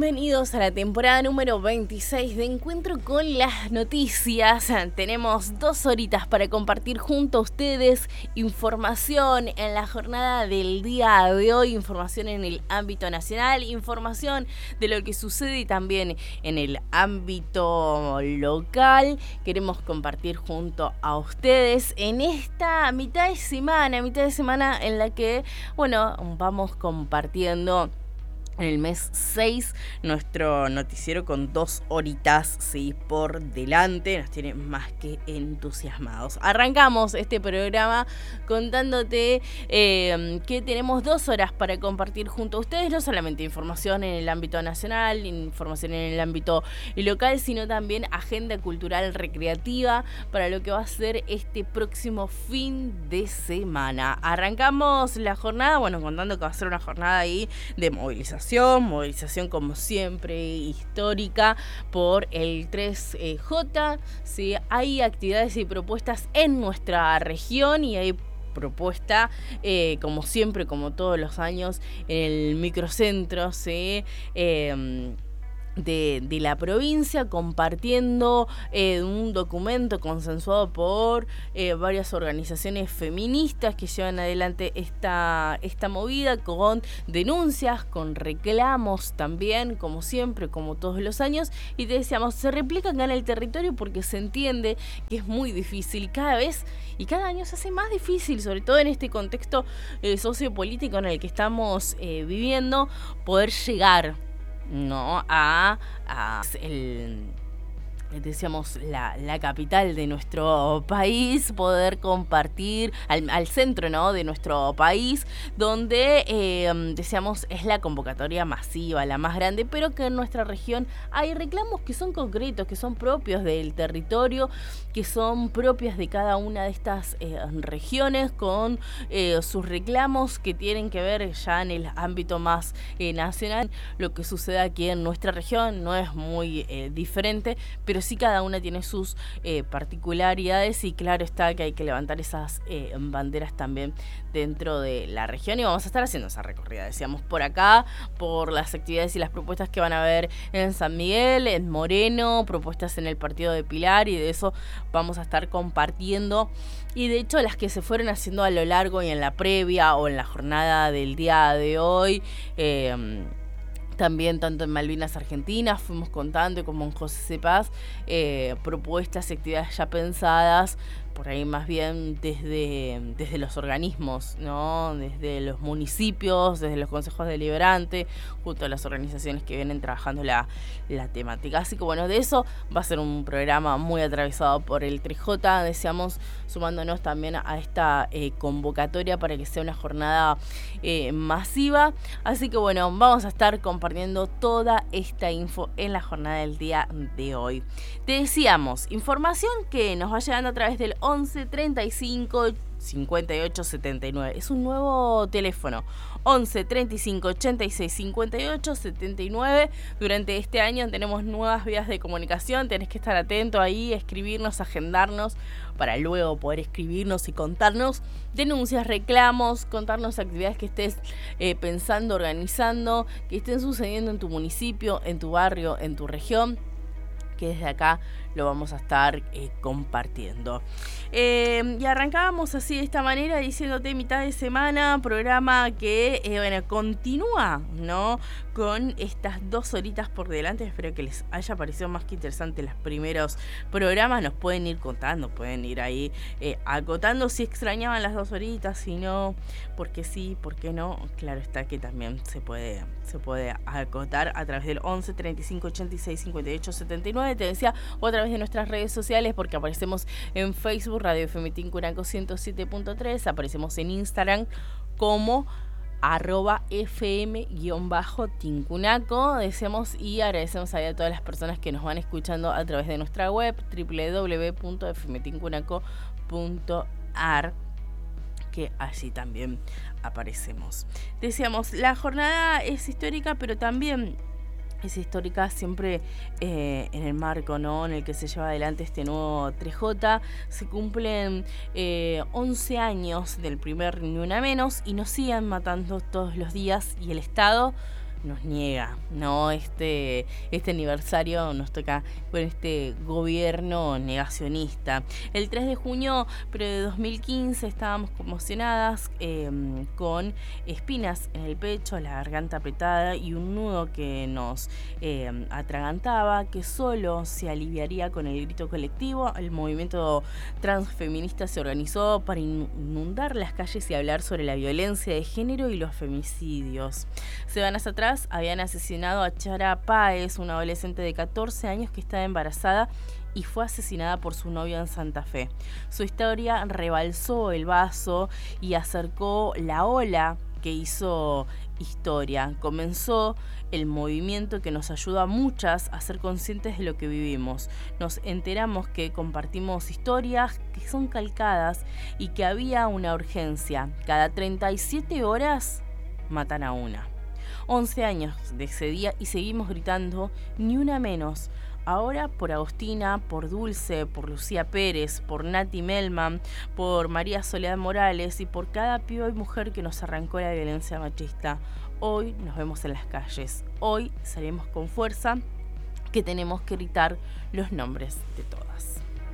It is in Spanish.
Bienvenidos a la temporada número 26 de Encuentro con las Noticias. Tenemos 2 horitas para compartir junto a ustedes información en la jornada del día de hoy, información en el ámbito nacional, información de lo que sucede también en el ámbito local. Queremos compartir junto a ustedes en esta mitad de semana en la que, vamos compartiendo en el mes 6, nuestro noticiero con 2 horitas, sí, por delante, nos tiene más que entusiasmados. Arrancamos este programa contándote que tenemos 2 horas para compartir junto a ustedes, no solamente información en el ámbito nacional, información en el ámbito local, sino también agenda cultural recreativa para lo que va a ser este próximo fin de semana. Arrancamos la jornada, contando que va a ser una jornada ahí de movilización como siempre histórica por el 3J. ¿Sí? Hay actividades y propuestas en nuestra región y hay propuesta, como siempre, como todos los años, en el microcentro, ¿sí? De la provincia, compartiendo un documento consensuado por varias organizaciones feministas que llevan adelante esta movida, con denuncias, con reclamos también, como siempre, como todos los años, y te decíamos, se replica acá en el territorio porque se entiende que es muy difícil cada vez y cada año se hace más difícil, sobre todo en este contexto sociopolítico en el que estamos viviendo, poder llegar, ¿no? Decíamos la capital de nuestro país, poder compartir al centro, ¿no? De nuestro país, donde decíamos es la convocatoria masiva, la más grande, pero que en nuestra región hay reclamos que son concretos, que son propios del territorio, que son propias de cada una de estas regiones, con sus reclamos que tienen que ver ya en el ámbito más nacional. Lo que sucede aquí en nuestra región no es muy diferente, pero sí cada una tiene sus particularidades, y claro está que hay que levantar esas banderas también dentro de la región, y vamos a estar haciendo esa recorrida, decíamos, por acá, por las actividades y las propuestas que van a haber en San Miguel, en Moreno, propuestas en el partido de Pilar, y de eso vamos a estar compartiendo, y de hecho las que se fueron haciendo a lo largo y en la previa o en la jornada del día de hoy, también tanto en Malvinas Argentinas fuimos contando, como en José C. Paz, propuestas y actividades ya pensadas, por ahí más bien desde los organismos, ¿no? Desde los municipios, desde los consejos deliberantes, junto a las organizaciones que vienen trabajando la temática. Así que de eso va a ser un programa muy atravesado por el 3J, deseamos, sumándonos también a esta convocatoria para que sea una jornada masiva. Así que vamos a estar compartiendo toda esta info en la jornada del día de hoy. Te decíamos, información que nos va llegando a través del 11 35 58 79. Es un nuevo teléfono. 11 35 86 58 79. Durante este año tenemos nuevas vías de comunicación. Tenés que estar atento ahí, escribirnos, agendarnos, para luego poder escribirnos y contarnos denuncias, reclamos, contarnos actividades que estés pensando, organizando, que estén sucediendo en tu municipio, en tu barrio, en tu región, que desde acá lo vamos a estar compartiendo. Y arrancábamos así de esta manera, diciéndote mitad de semana, programa que continúa, ¿no? Con estas 2 horitas por delante. Espero que les haya parecido más que interesante los primeros programas. Nos pueden ir contando, pueden ir ahí acotando si extrañaban las 2 horitas, si no, porque sí, porque no. Claro está que también se puede acotar a través del 11 35 86 58 79. Te decía, o a través de nuestras redes sociales, porque aparecemos en Facebook, Radio FM Tincunaco 107.3, aparecemos en Instagram como @fm_tincunaco. Deseamos y agradecemos a todas las personas que nos van escuchando a través de nuestra web www.fmtincunaco.ar, que allí también aparecemos. Decíamos, la jornada es histórica, pero también es histórica siempre en el marco, ¿no?, en el que se lleva adelante este nuevo 3J. Se cumplen 11 años del primer Ni Una Menos y nos siguen matando todos los días, y el Estado nos niega, ¿no? Este aniversario nos toca con este gobierno negacionista. El 3 de junio pero de 2015 estábamos conmocionadas con espinas en el pecho, la garganta apretada y un nudo que nos atragantaba, que solo se aliviaría con el grito colectivo. El movimiento transfeminista se organizó para inundar las calles y hablar sobre la violencia de género y los femicidios. Semanas atrás habían asesinado a Chara Páez, una adolescente de 14 años que estaba embarazada y fue asesinada por su novio en Santa Fe. Su historia rebalsó el vaso y acercó la ola que hizo historia. Comenzó el movimiento que nos ayuda a muchas a ser conscientes de lo que vivimos. Nos enteramos que compartimos historias que son calcadas y que había una urgencia. Cada 37 horas matan a una. 11 años de ese día y seguimos gritando ni una menos. Ahora por Agostina, por Dulce, por Lucía Pérez, por Nati Melman, por María Soledad Morales y por cada piba y mujer que nos arrancó la violencia machista. Hoy nos vemos en las calles. Hoy salimos con fuerza que tenemos que gritar los nombres de todas.